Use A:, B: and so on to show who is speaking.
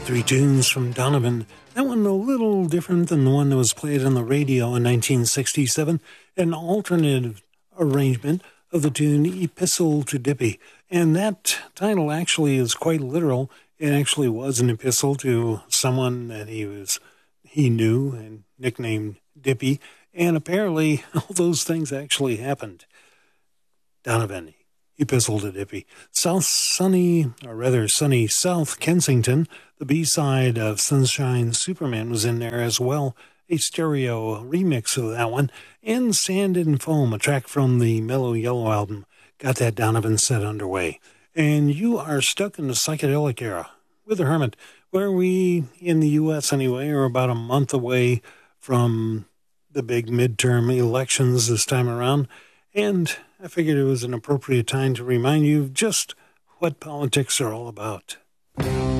A: Three tunes from Donovan. That one a little different than the one that was played on the radio in 1967, an alternative arrangement of the tune Epistle to Dippy. And that title actually is quite literal. It actually was an epistle to someone that he knew and nicknamed Dippy. And apparently all those things actually happened. Donovan, Epistle to Dippy. Sunny South Kensington, the B-side of Sunshine Superman was in there as well, a stereo remix of that one, and Sand and Foam, a track from the Mellow Yellow album, got that Donovan set underway. And you are stuck in the psychedelic era with the Hermit, where we, in the U.S. anyway, are about a month away from the big midterm elections this time around, and I figured it was an appropriate time to remind you of just what politics are all about.